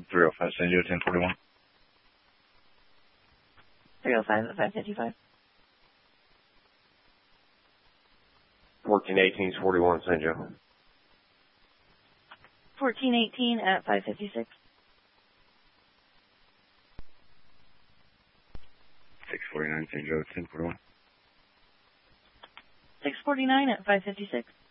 305 San Joe 1041. 305 at 555. 1418 41 San Joe. 1418 at 556. 649 San Joe 1041. 649 at 556.